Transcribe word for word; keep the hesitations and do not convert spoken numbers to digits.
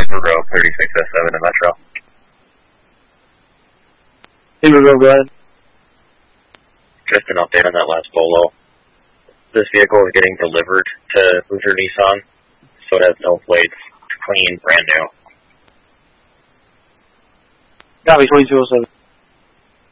Rivergo thirty-six S seven in Metro. Rivergo, go ahead. Just an update on that last Polo. This vehicle is getting delivered to Hoosier Nissan, so it has no plates. It's clean, brand new. Copy, twenty-two oh seven.